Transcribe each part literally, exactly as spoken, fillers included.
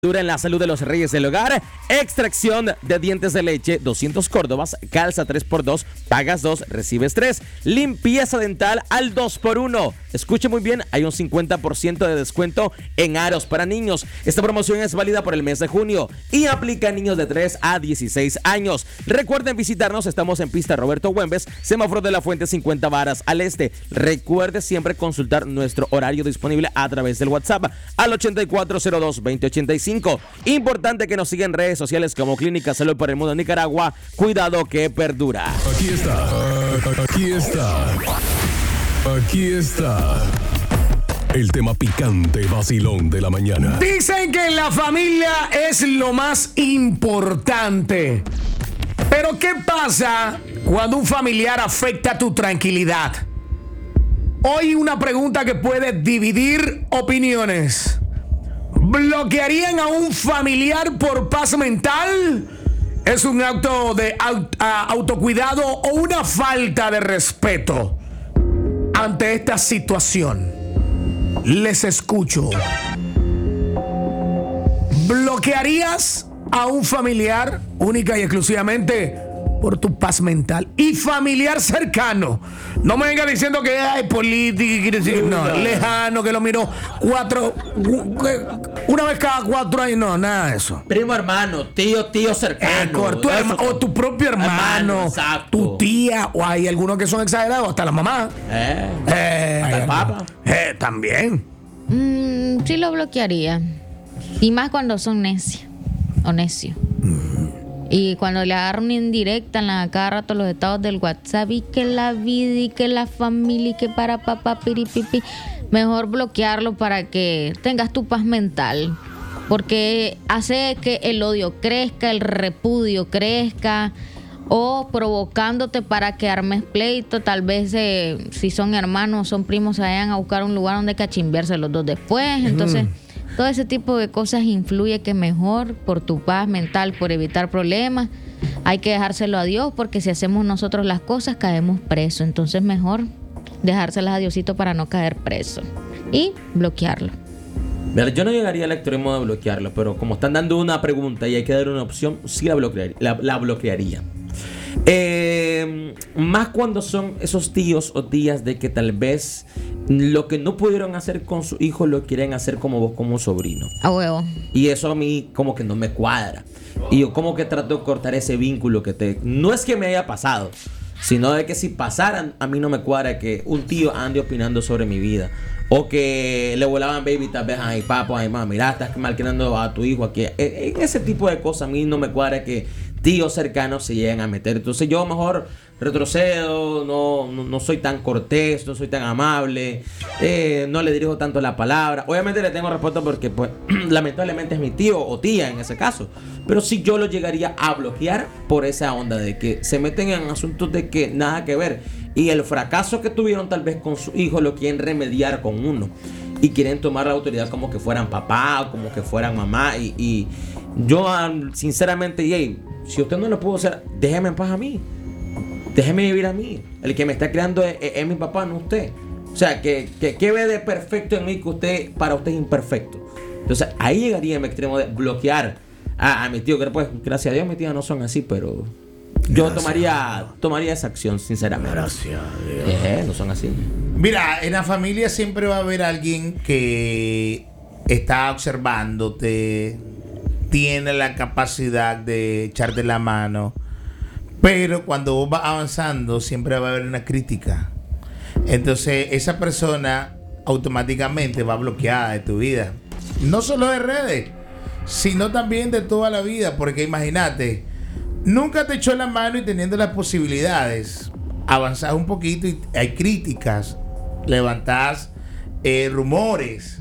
Dura en la salud de los reyes del hogar. Extracción de dientes de leche, doscientos córdobas. Calza tres por dos, pagas dos, recibes tres. Limpieza dental al dos por uno. Escuche muy bien, hay un cincuenta por ciento de descuento en aros para niños. Esta promoción es válida por el mes de junio y aplica a niños de tres a dieciséis años. Recuerden visitarnos, estamos en pista Roberto Güembes, semáforo de la Fuente cincuenta varas al este. Recuerde siempre consultar nuestro horario disponible a través del WhatsApp al ochenta y cuatro cero dos, veinte ochenta y cinco. Importante que nos sigan en redes sociales como Clínica Salud para el Mundo Nicaragua. Cuidado que perdura. Aquí está, aquí está, aquí está el tema picante vacilón de la mañana. Dicen que la familia es lo más importante. Pero ¿qué pasa cuando un familiar afecta tu tranquilidad? Hoy una pregunta que puede dividir opiniones. ¿Bloquearían a un familiar por paz mental? ¿Es un acto de aut- autocuidado o una falta de respeto ante esta situación? Les escucho. ¿Bloquearías a un familiar única y exclusivamente por tu paz mental y familiar cercano? No me venga diciendo que hay política, no, lejano, que lo miró cuatro, una vez cada cuatro años, no, nada de eso. Primo hermano, tío, tío cercano. Eh, tu herma, o tu propio hermano, hermano, tu tía, o hay algunos que son exagerados, hasta la mamá. Eh, Eh, hasta el papa. Eh, también. Mm, sí lo bloquearía. Y más cuando son necios o necios. Y cuando le agarran una indirecta en la cada rato los estados del WhatsApp y que la vida y que la familia y que para papá piripipi, mejor bloquearlo para que tengas tu paz mental. Porque hace que el odio crezca, el repudio crezca, o provocándote para que armes pleito. Tal vez eh, si son hermanos, son primos, se vayan a buscar un lugar donde cachimbiarse los dos después. Entonces... Mm. Todo ese tipo de cosas influye que mejor por tu paz mental, por evitar problemas, hay que dejárselo a Dios, porque si hacemos nosotros las cosas caemos presos. Entonces mejor dejárselas a Diosito para no caer preso y bloquearlo. Yo no llegaría al extremo de bloquearlo, pero como están dando una pregunta y hay que dar una opción, sí la bloquearía. La, la bloquearía. Eh, más cuando son esos tíos o tías de que tal vez lo que no pudieron hacer con su hijo lo quieren hacer como vos, como sobrino. A huevo. Y eso a mí como que no me cuadra. Y yo como que trato de cortar ese vínculo que te... No es que me haya pasado, sino de que si pasaran, a mí no me cuadra que un tío ande opinando sobre mi vida. O que le volaban baby tal vez a mi papá, a mi mamá, mira, estás malcriando a tu hijo aquí. En ese tipo de cosas a mí no me cuadra que tíos cercanos se lleguen a meter. Entonces yo mejor retrocedo, no, no, no soy tan cortés, no soy tan amable, eh, no le dirijo tanto la palabra. Obviamente le tengo respeto porque pues lamentablemente es mi tío o tía en ese caso. Pero sí yo lo llegaría a bloquear por esa onda de que se meten en asuntos de que nada que ver. Y el fracaso que tuvieron tal vez con su hijo lo quieren remediar con uno. Y quieren tomar la autoridad como que fueran papá, como que fueran mamá. Y, y yo sinceramente, hey, si usted no lo pudo hacer, déjeme en paz a mí. Déjeme vivir a mí. El que me está creando es, es, es mi papá, no usted. O sea, que, que, que ve de perfecto en mí que usted, para usted es imperfecto. Entonces ahí llegaría a mi extremo de bloquear a, a mi tío. Que pues, gracias a Dios mis tíos no son así, pero yo gracias tomaría, tomaría esa acción, sinceramente. Gracias a Dios. Eh, no son así. Mira, en la familia siempre va a haber alguien que está observándote, tiene la capacidad de echarte la mano, pero cuando vos vas avanzando siempre va a haber una crítica. Entonces esa persona automáticamente va bloqueada de tu vida, no solo de redes, sino también de toda la vida, porque imagínate, nunca te echó la mano y teniendo las posibilidades avanzás un poquito y hay críticas, levantás eh, rumores.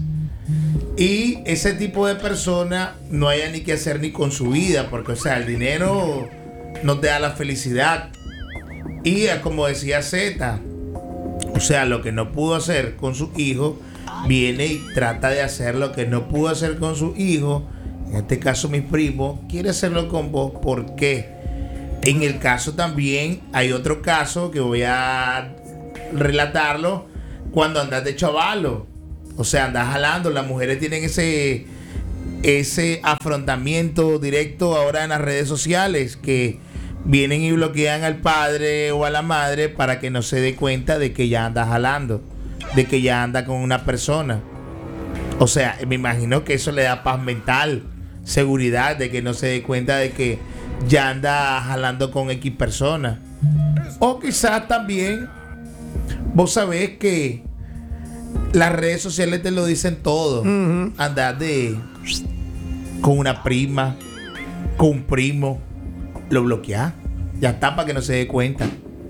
Y ese tipo de persona no haya ni que hacer ni con su vida, porque o sea, el dinero no te da la felicidad. Y como decía Z, o sea, lo que no pudo hacer con su hijo, viene y trata de hacer lo que no pudo hacer con su hijo. En este caso mi primo quiere hacerlo con vos. ¿Por qué? En el caso también hay otro caso que voy a relatarlo, cuando andas de chavalo. O sea, andas jalando. Las mujeres tienen ese ese afrontamiento directo ahora en las redes sociales, que vienen y bloquean al padre o a la madre para que no se dé cuenta de que ya anda jalando, de que ya anda con una persona. O sea, me imagino que eso le da paz mental, seguridad de que no se dé cuenta de que ya anda jalando con X persona. O quizás también vos sabés que las redes sociales te lo dicen todo. Uh-huh. Andar de con una prima, con un primo, lo bloquea. Ya está, para que no se dé cuenta.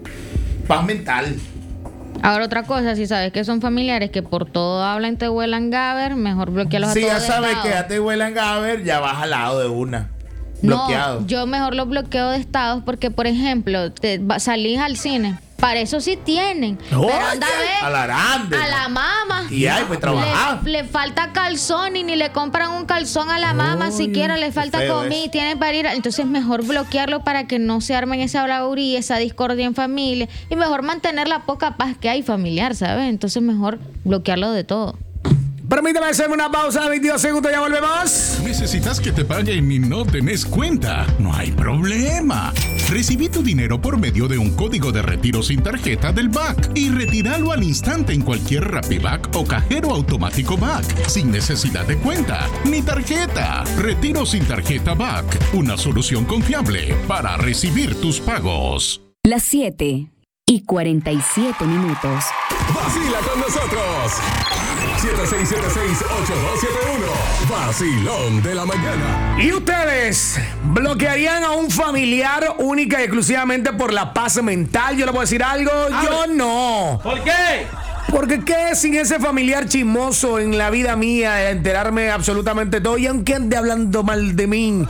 Paz mental. Ahora otra cosa, si sabes que son familiares que por todo hablan te huelan gaber, mejor bloquearlos si a todos. Si ya sabes de que ya te huelan gaber, ya vas al lado de una. No, bloqueado. Yo mejor los bloqueo de estados porque, por ejemplo, te va, salís al cine. Para eso sí tienen. Oye, pero anda a ver a la grande, a la mamá. Y ahí pues trabajar. Le, le falta calzón y ni le compran un calzón a la mamá. Oye, siquiera le falta comida y tienen para ir. Entonces mejor bloquearlo para que no se armen esa bravuría, esa discordia en familia. Y mejor mantener la poca paz que hay familiar, ¿sabes? Entonces mejor bloquearlo de todo. Permítame hacerme una pausa de veintidós segundos, ya volvemos. ¿Necesitas que te paguen y no tenés cuenta? No hay problema. Recibí tu dinero por medio de un código de retiro sin tarjeta del B A C y retíralo al instante en cualquier RappiBack o cajero automático B A C, sin necesidad de cuenta ni tarjeta. Retiro sin tarjeta B A C, una solución confiable para recibir tus pagos. Las siete y cuarenta y siete minutos. Vacila con nosotros. siete seis siete seis ocho dos siete uno. Vacilón de la mañana. ¿Y ustedes bloquearían a un familiar única y exclusivamente por la paz mental? Yo le puedo decir algo. Ah, yo no. ¿Por qué? Porque qué sin ese familiar chismoso en la vida mía, enterarme absolutamente todo, y aunque ande hablando mal de mí,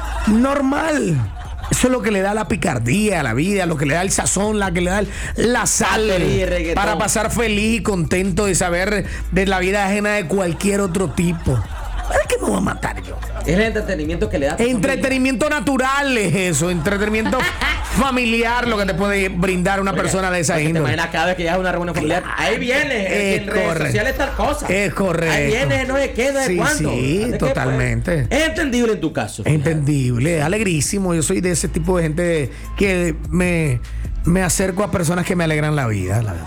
normal. Eso es lo que le da la picardía a la vida, lo que le da el sazón, la que le da el, la sal para pasar feliz y contento de saber de la vida ajena de cualquier otro tipo. ¿Para qué me voy a matar yo? Es el entretenimiento que le da. Entretenimiento natural es eso, entretenimiento familiar, lo que te puede brindar una Oye, persona de esa índole. Te imaginas cada vez que ya es una reunión familiar, ahí viene, en redes sociales tal cosa. Es correcto. Ahí viene, no sé qué, no sé sí, cuánto. Sí, Así totalmente. Que, pues, es entendible en tu caso. Es entendible, alegrísimo. Yo soy de ese tipo de gente que me, me acerco a personas que me alegran la vida, la verdad.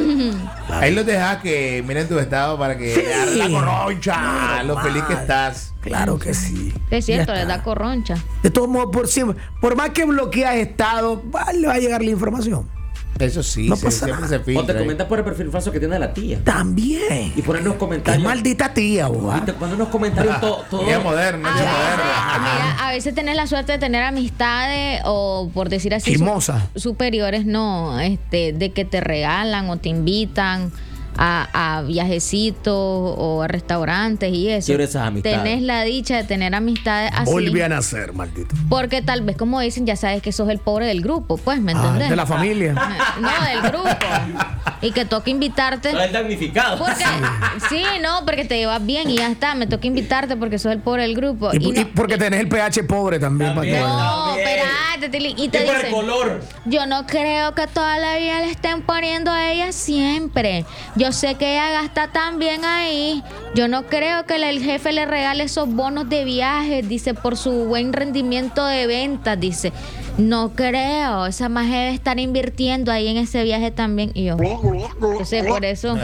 La Ahí los dejas que miren tu estado para que sí. le la corroncha, lo feliz que estás. Claro que sí. Es cierto, le da corroncha. De todos modos, por siempre, por más que bloqueas estado, le va a llegar la información. Eso sí, no se, pasa siempre nada. se filtra. O te comentas por el perfil falso que tiene la tía. También. Y poner unos comentarios. Qué maldita tía, boba. Y te ponen unos comentarios todo. todo. Es moderno, es moderno. Mira, a veces tenés la suerte de tener amistades o, por decir así, Chismosa. su, superiores, no, este, de que te regalan o te invitan a, a viajecitos o a restaurantes y eso. Quiero esas amistades. Tenés la dicha de tener amistades así. Volví a nacer, maldito. Porque tal vez, como dicen, ya sabes que sos el pobre del grupo, pues, ¿me entendés? Ah, de la familia. No, del grupo. Y que toca invitarte. Sos el damnificado. Porque, sí, no, porque te llevas bien y ya está. Me toca invitarte porque sos el pobre del grupo. Y, y, y no, porque tenés el pH pobre también. También. Para que no, espérate. Y te y por el dicen, color. yo no creo que toda la vida le estén poniendo a ella siempre. Yo sé que ella gasta tan bien ahí. Yo no creo que el jefe le regale esos bonos de viajes, dice, por su buen rendimiento de ventas, dice. No creo, esa más debe estar invirtiendo ahí en ese viaje también. Y yo, yo sé, por eso, no.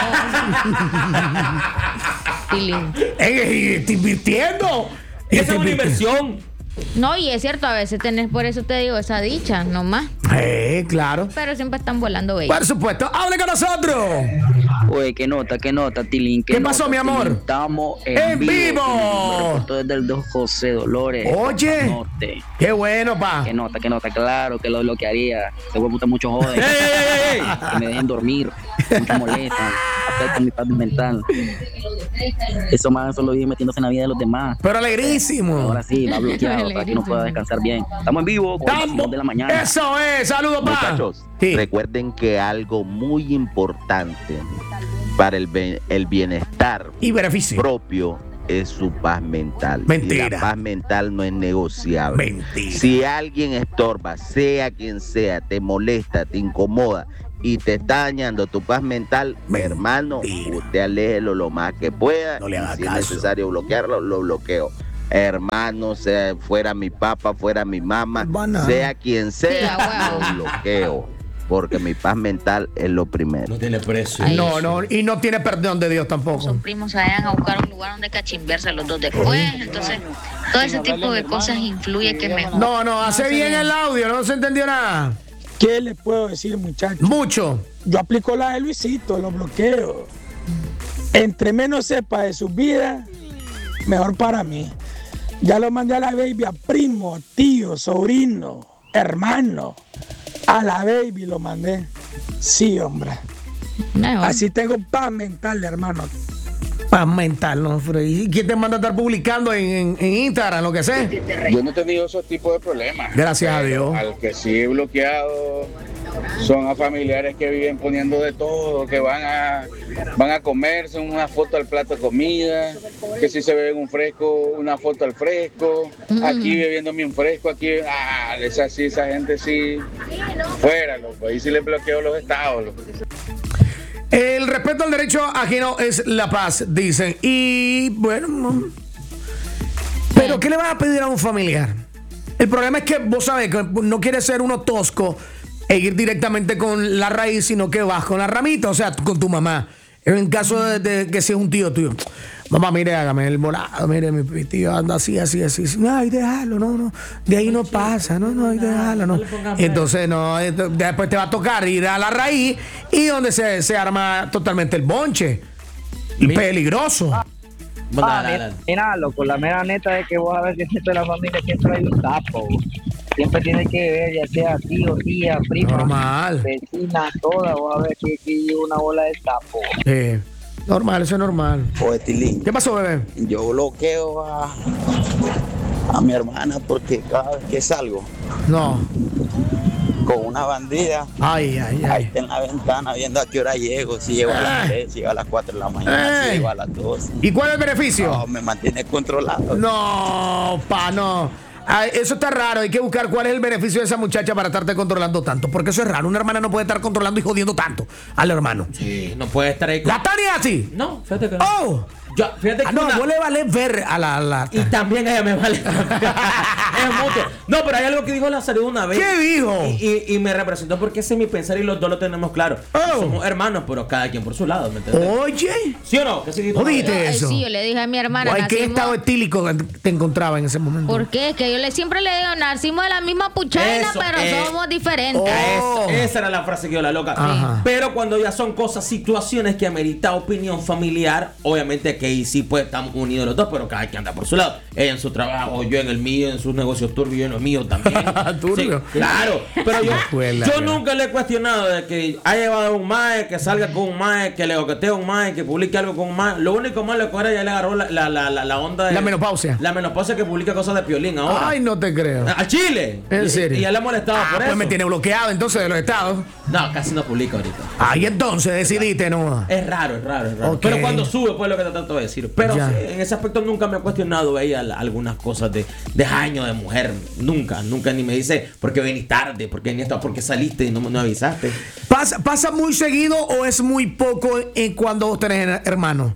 ¡Ey, está invirtiendo! Esa es una inversión. No, y es cierto, a veces tenés, por eso te digo, esa dicha, nomás. Eh, claro. Pero siempre están volando bellos. Por supuesto, hable con nosotros. Oye, qué nota, qué nota, Tilín. ¿Qué, ¿Qué pasó, nota, mi amor? Tilín? Estamos en, en vivo. vivo. Desde el dos José Dolores. Oye, norte. Qué bueno, pa. Qué nota, qué nota, claro, que lo, lo que haría. Se vuelve puta mucho joder. ¡Ey, ey, ey! Que me dejen dormir. Mucho molestan. Afecta mi paz mental. Eso más, eso lo vive metiéndose en la vida de los demás. Pero alegrísimo. Ahora sí, va bloqueado para que no pueda descansar bien. Estamos en vivo con el Vacilón de la mañana. Eso es, saludos, pa. Muchachos, sí. Recuerden que algo muy importante para el, be- el bienestar y beneficio propio es su paz mental. Mentira. Y la paz mental no es negociable. Mentira. Si alguien estorba, sea quien sea, te molesta, te incomoda, y te está dañando tu paz mental, mi hermano, usted aléjelo lo más que pueda. No le haga si caso. es necesario bloquearlo, lo bloqueo. Hermano, sea fuera mi papá, fuera mi mamá, Banana. sea quien sea, Sí, a huevo. lo bloqueo. Porque mi paz mental es lo primero. No tiene precio. Ay. No, no, y no tiene perdón de Dios tampoco. Son primos, se vayan a buscar un lugar donde cachimberse los dos después. Entonces, todo ese tipo de cosas influye que mejor. No, no, hace bien el audio, no se entendió nada. ¿Qué le puedo decir, muchachos? Mucho. Yo aplico la de Luisito, los bloqueo. Entre menos sepa de su vida, mejor para mí. Ya lo mandé a la baby, a primo, tío, sobrino, hermano. A la baby lo mandé. Sí, hombre. Mejor. Así tengo paz mental, hermano. Paz mental, ¿no? ¿Y quién te manda a estar publicando en, en- en Instagram, lo que sé? Yo no he tenido esos tipos de problemas. Gracias a Pero Dios. Al que sí he bloqueado son a familiares que viven poniendo de todo, que van a van a comerse una foto al plato de comida, que si se beben un fresco, una foto al fresco, aquí bebiéndome un fresco, aquí, ah, esa sí, esa gente sí, fuera, loco, ahí sí les bloqueo los estados, loco. El respeto al derecho ajeno es la paz, dicen. Y bueno, no. Pero ¿qué le vas a pedir a un familiar? El problema es que vos sabés que no quieres ser uno tosco e ir directamente con la raíz, sino que vas con la ramita, o sea, con tu mamá. En caso de, de que sea un tío tuyo. Mamá, mire, hágame el volado, mire, mi, mi tío anda así, así, así. Ay, déjalo, no, no. De ahí no pasa, no, no, ay, déjalo, no. Entonces, no, entonces, después te va a tocar ir a la raíz y donde se, se arma totalmente el bonche. Peligroso. Bueno, Ah, dale, mira, dale. mira, loco, la mera neta es que vos a ver que siempre la familia siempre hay un tapo. Siempre tiene que ver, ya sea tío, tía, prima, Normal. vecina, toda, vos a ver que aquí hay una bola de tapo. Eh, normal, eso es normal. Oye, Tilín, ¿Qué pasó, bebé? yo bloqueo a, a mi hermana porque cada vez que salgo No. con una bandida, Ay, ay, ahí ay. está en la ventana viendo a qué hora llego, si llego a las Ay. tres, si llego a las cuatro de la mañana, Ay. si llego a las dos. ¿Y cuál es el beneficio? No, me mantiene controlado. No, pa, no. Ay, eso está raro. Hay que buscar cuál es el beneficio de esa muchacha para estarte controlando tanto. Porque eso es raro. Una hermana no puede estar controlando y jodiendo tanto al hermano. Sí, no puede estar ahí con... ¿La Tania así? No, fíjate que no. ¡Oh! Yo, fíjate que Ah, no, una- vos le vale ver a la... la- Y también a ella me vale. Es mutuo. No, pero hay algo que dijo la salud una vez. ¿Qué dijo? Y, y- y me representó porque ese es mi pensar y los dos lo tenemos claro. Oh. Somos hermanos, pero cada quien por su lado, ¿me entiendes? Oye. ¿Sí o no? ¿Qué se dijo? ¿Vos dijiste Ay, eso? sí, yo le dije a mi hermana. Guay, ¿qué nacimos- estado etílico te encontraba en ese momento? ¿Por qué? Es que yo le siempre le digo, nacimos de la misma puchaina, Eso, pero eh. somos diferentes. Oh. Eso, esa era la frase que yo la loca. Ajá. Pero cuando ya son cosas, situaciones que amerita opinión familiar, obviamente que ahí sí pues estamos unidos los dos, pero cada quien anda por su lado. Ella en su trabajo, yo en el mío, en sus negocios turbios, yo en los míos también. Turbio. Sí, claro, pero yo, Escuela, yo ya. nunca le he cuestionado de que ha llevado a un mae, que salga con un mae, que le coquetee a un mae, que publique algo con un mae. Lo único malo que ahora ya le agarró la, la, la, la, la onda de... La menopausia. La menopausia que publica cosas de Piolín ahora. Ay, no te creo. A Chile. ¿En Y- serio? Y ya le ha molestado Ah, por pues eso. me tiene bloqueado entonces de los estados. No, casi no publica ahorita. Ay, entonces decidiste, ¿no? Es raro, es raro, es raro. Ok. Pero cuando sube, pues lo que te trato de decir. Pero Ya. sí, en ese aspecto nunca me he cuestionado ella la- algunas cosas de, de años de mujer. Nunca, nunca ni me dice por qué venís tarde, por qué ni esto, por qué saliste y no me no avisaste. ¿Pasa, ¿Pasa muy seguido o es muy poco en cuando vos tenés hermanos?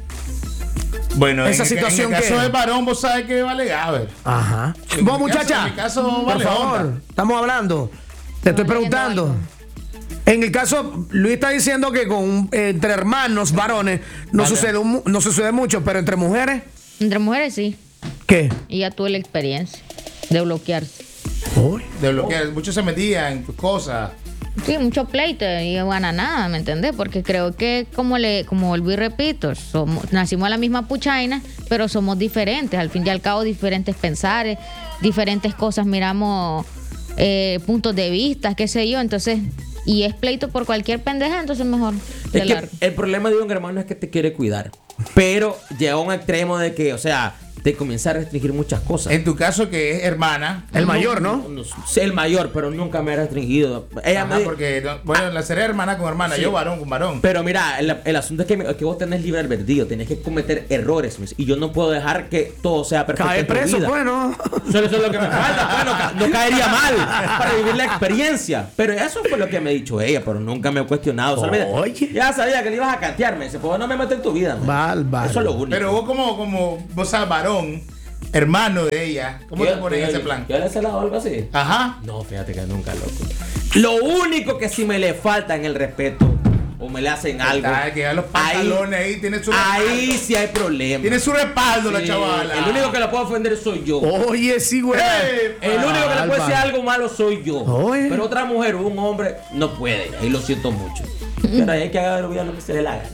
Bueno, Esa en, situación en el caso que- del varón, vos sabes que vale Gaber. Ajá. En Vos, mi caso- muchacha, en mi caso, por vale favor, onda. estamos hablando. Te estoy No, leyendo preguntando. algo. En el caso, Luis está diciendo que con entre hermanos varones no Vale. sucede mu- no sucede mucho, pero entre mujeres, Entre mujeres sí. ¿qué? Y ya tuve la experiencia de bloquearse. Uy. De bloquear. Muchos se metían en tus cosas. Sí, mucho pleito y gana nada, ¿me entendés? Porque creo que, como le como volví y repito, somos, nacimos a la misma puchaina, pero somos diferentes. Al fin y al cabo, diferentes pensares, diferentes cosas, miramos eh, puntos de vista, qué sé yo. Entonces, y es pleito por cualquier pendeja, entonces mejor de Es que largo. el problema de un hermano es que te quiere cuidar. Pero llega a un extremo de que, o sea, te comienza a restringir muchas cosas. En tu caso, que es hermana. El mayor, ¿no? No, no, sí, el mayor, pero nunca me ha restringido. Ella Ajá, me... porque, no, bueno, la serie hermana con hermana, Sí. yo varón con varón. Pero mira, el, el asunto es que, me- que vos tenés libre albedrío, tenés que cometer errores, mis, y yo no puedo dejar que todo sea perfecto. Cae en tu preso, vida. bueno. Solo eso es lo que me falta, pues, no, ca- no caería mal para vivir la experiencia. Pero eso fue lo que me ha dicho ella, pero nunca me he cuestionado. Solo me- Oye. Ya sabía que le ibas a cantear, me dice, pues no me meto en tu vida. man. Val, val. Eso es lo único. Pero vos como, como, vos sabes, varón, hermano de ella, ¿cómo te ¿Qué- pones en qué- ese plan? ¿qué le has helado o algo así? Ajá. No, fíjate que nunca, loco. Lo único que si me le falta en el respeto o me le hacen algo, Ay, que ya los pantalones ahí, tiene su ahí respaldo. sí hay problema. Tiene su respaldo la Sí, chavala. El único que la puedo ofender soy yo. Oye, sí, güey. ¡Ey! El único que le puede Alba. decir algo malo soy yo. Oye. Pero otra mujer o un hombre no puede. Ahí lo siento mucho. Pero ahí hay que hacer lo que se le la gana.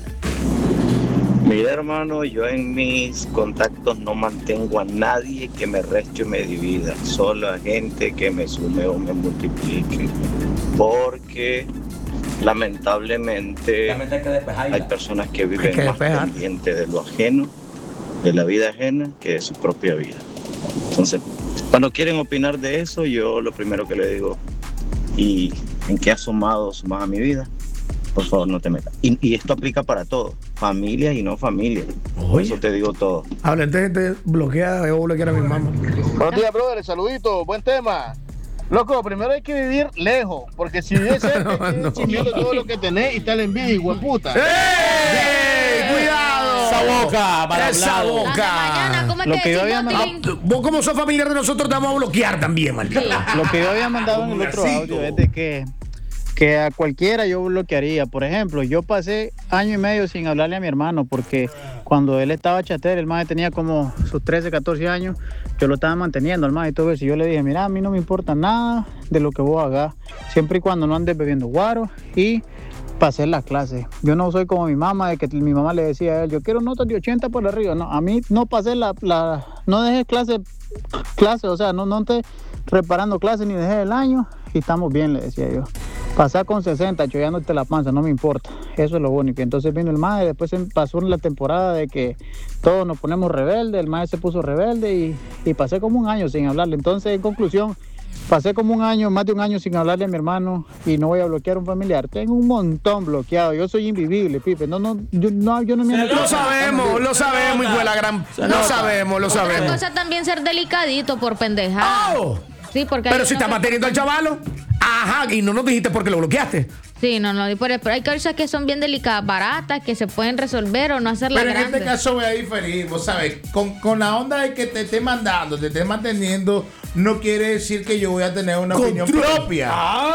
Mira, hermano, yo en mis contactos no mantengo a nadie que me reste o me divida, solo a gente que me sume o me multiplique, porque lamentablemente La meta es que despejarla. hay personas que Hay viven que más despejar. pendientes de lo ajeno, de la vida ajena, que de su propia vida. Entonces, cuando quieren opinar de eso, yo lo primero que le digo, ¿y en qué has sumado, sumas a mi vida? Por favor, no te metas. Y, y esto aplica para todo, familia y no familia. Por eso te digo todo. Habla de gente bloqueada, yo voy a bloquear a mi mamá. Buenos días, brother. Saludito. Buen tema. Loco, primero hay que vivir lejos, porque si vives cerca, No, no. chismeando todo lo que tenés y está la envidia, hueputa. ¡Ey! ¡Cuidado! Esa boca, mal ¡Esa hablado. Anda, mañana, boca! ¿cómo es Lo que que yo decís había vos, Ah, Tilín? vos como sos familiar de nosotros te vamos a bloquear también, maldito. Lo que yo había mandado en el otro audio es de que, que a cualquiera yo bloquearía. Por ejemplo, yo pasé año y medio sin hablarle a mi hermano porque cuando él estaba chatero, el mae tenía como sus trece, catorce años, yo lo estaba manteniendo al mae y todo eso. Y yo le dije, mira, a mí no me importa nada de lo que vos hagas, siempre y cuando no andes bebiendo guaro y pasé las clases. Yo no soy como mi mamá, de que mi mamá le decía a él, yo quiero notas de ochenta por arriba. No, a mí no pasé la, la no dejé clase, clase, o sea, no, no esté reparando clases ni dejé el año y estamos bien, le decía yo. Pasar con sesenta, chollándote la panza, no me importa. Eso es lo único. Entonces vino el mae, después se pasó la temporada de que todos nos ponemos rebeldes, el mae se puso rebelde y, y pasé como un año sin hablarle. Entonces, en conclusión, pasé como un año, más de un año sin hablarle a mi hermano y no voy a bloquear a un familiar. Tengo un montón bloqueado. Yo soy invivible, Pipe. No, no, yo no, yo no me Lo sabemos, lo sabemos, hijo de la gran. Lo sabemos, lo Otra sabemos. cosa también ser delicadito por pendejada. Oh. Sí, porque Pero hay si uno estás que- manteniendo al chavalo, ajá, y no nos dijiste por qué lo bloqueaste. Sí, no, no, pero pero hay cosas que son bien delicadas, baratas, que se pueden resolver o no hacerlas Pero en grandes. este caso voy a diferir, vos sabes, con, con la onda de que te esté mandando, te esté manteniendo, no quiere decir que yo voy a tener una opinión Control. propia.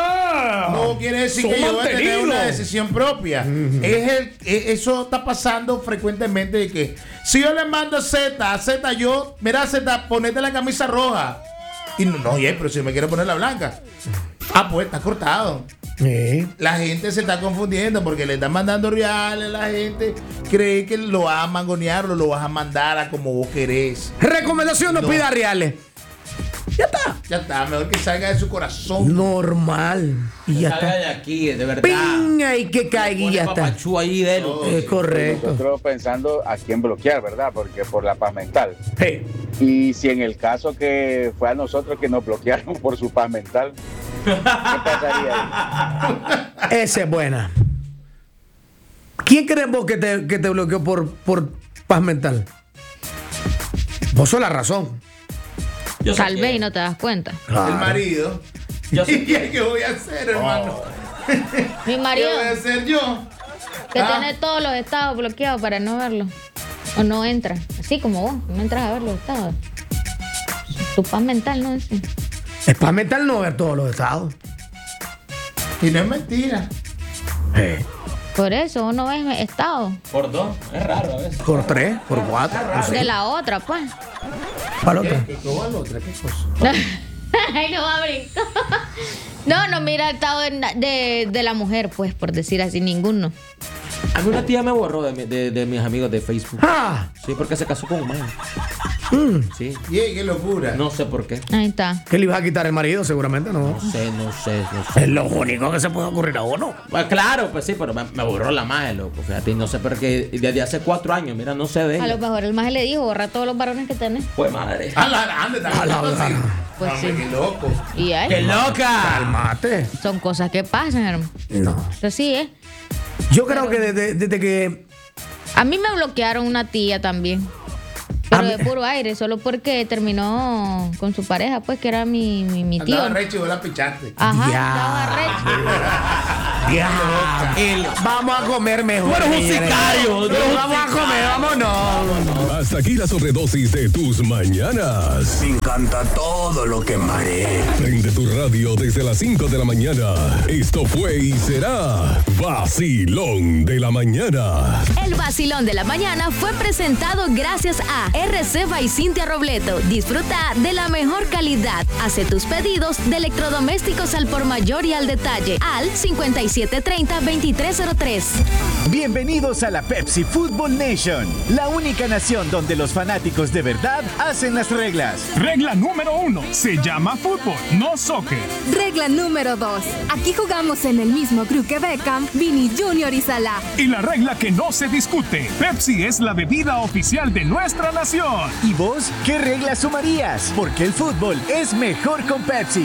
Ah, No quiere decir son que yo voy a tener mantenidos. una decisión propia. Es el, es- eso está pasando frecuentemente de que si yo le mando a Z, a Z yo, mira Z, ponete la camisa roja. Y no, no, oye, pero si me quiero poner la blanca. Ah, pues está cortado. Sí. La gente se está confundiendo porque le están mandando reales. La gente cree que lo vas a mangonear o lo vas a mandar a como vos querés. Recomendación, no, No. pida reales. Ya está. Ya está, mejor que salga de su corazón. Normal. Y ya Salga está. de aquí, de verdad. Pinga y que caiga y Pone ya está. papachú ahí de él. Es correcto. Nosotros pensando a quién bloquear, ¿verdad? Porque por la paz mental. Hey. Y si en el caso que fue a nosotros que nos bloquearon por su paz mental, ¿qué pasaría ahí? Esa es buena. ¿Quién crees vos que te, que te bloqueó por, por paz mental? Vos sos la razón. Yo sé Tal que- vez y no te das cuenta. El marido. Yo sé ¿Y qué voy a hacer, hermano? Mi ¿Qué marido, voy a hacer yo? que Ah. tiene todos los estados bloqueados para no verlo. O no entra. Así como vos, no entras a ver los estados. Tu paz mental, ¿no? Sí. Es paz mental no ver todos los estados. Y no es mentira. Eh, Por eso uno ve estado. Por dos, es raro a veces. por tres, por cuatro. por De seis. la otra, pues. ¿Cuál otra? ¿Qué cosa la otra? ¿Qué cosa? Ahí lo va a brincar. No, no mira el estado de, de, de la mujer, pues, por decir así, ninguno. A mí una tía me borró de, mi- de, de mis amigos de Facebook. Ah, Sí, porque se casó con un man. Mm. Sí. Yeah, qué locura. No sé por qué. Ahí está. ¿Qué le ibas a quitar el marido? Seguramente no. No sé, no sé, no sé. Es lo único que se puede ocurrir a uno. Pues claro, pues sí, pero me, me borró la magia, loco. Fíjate, no sé por qué. Desde hace cuatro años, mira, no se ve. A lo mejor el maje le dijo, borra todos los varones que tenés. Pues madre. A la grande, A la también. Pues Hombre, sí. qué loco. Y ahí. ¡Qué loca! Calmate. Son cosas que pasan, hermano. No. Eso sí, ¿eh? Yo creo que desde, desde que. A mí me bloquearon una tía también. Pero A de mí- puro aire, solo porque terminó con su pareja, pues, que era mi, mi, mi tío. Andaba recho y vos la pichaste. Ajá, Ya. estaba recho. Ya. El- Vamos a comer mejor. Tú eres un señores. sicario, tú eres un Vamos a comer, vámonos. Hasta aquí la sobredosis de tus mañanas. Me encanta todo lo que mare. Prende tu radio desde las cinco de la mañana. Esto fue y será Vacilón de la Mañana. El vacilón de la mañana fue presentado gracias a R C by Cintia Robleto. Disfruta de la mejor calidad. Hace tus pedidos de electrodomésticos al por mayor y al detalle al cincuenta y siete treinta veintitrés cero tres. Bienvenidos a la Pepsi Football Nation, la única nación donde los fanáticos de verdad hacen las reglas. Regla número uno, se llama fútbol, no soccer. Regla número dos. Aquí jugamos en el mismo crew que Beckham, Vini Junior y Salah. Y la regla que no se discute, Pepsi es la bebida oficial de nuestra nación. ¿Y vos qué reglas sumarías? Porque el fútbol es mejor con Pepsi.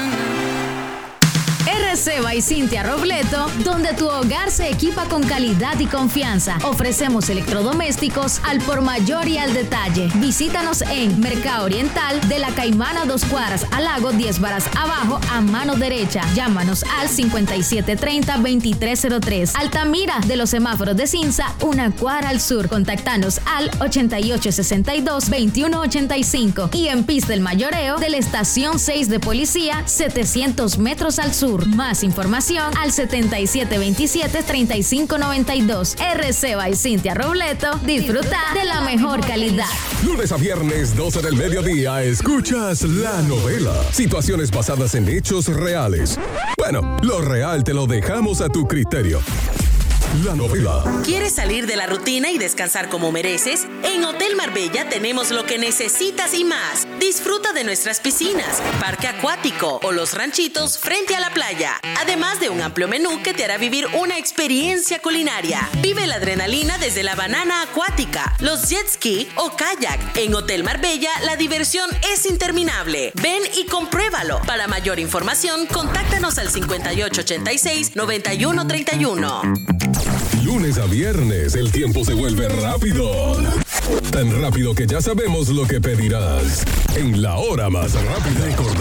R C by Cintia Robleto, donde tu hogar se equipa con calidad y confianza. Ofrecemos electrodomésticos al por mayor y al detalle. Visítanos en Mercado Oriental de la Caimana, dos cuadras al lago, diez varas abajo a mano derecha. Llámanos al cincuenta y siete treinta veintitrés cero tres. Altamira de los semáforos de Cinza, una cuadra al sur. Contactanos al ochenta y ocho sesenta y dos veintiuno ochenta y cinco. Y en Pista del Mayoreo de la estación seis de policía, setecientos metros al sur. Más información al setenta y siete veintisiete treinta y cinco noventa y dos. R C by Cintia Robleto. Disfruta de la mejor calidad. Lunes a viernes, doce del mediodía, escuchas La Novela. Situaciones basadas en hechos reales. Bueno, lo real te lo dejamos a tu criterio. La Novela. ¿Quieres salir de la rutina y descansar como mereces? En Hotel Marbella tenemos lo que necesitas y más. Disfruta de nuestras piscinas, parque acuático o los ranchitos frente a la playa. Además de un amplio menú que te hará vivir una experiencia culinaria. Vive la adrenalina desde la banana acuática, los jet ski o kayak. En Hotel Marbella la diversión es interminable. Ven y compruébalo. Para mayor información, contáctanos al cincuenta y ocho ochenta y seis noventa y uno treinta y uno. Lunes a viernes, el tiempo se vuelve rápido. Tan rápido que ya sabemos lo que pedirás. En la hora más rápida. Recordar